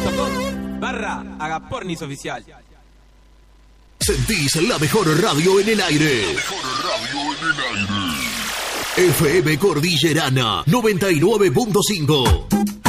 facebook.com/Agapornis oficial. Sentís la mejor radio en el aire. FM Cordillerana 99.5.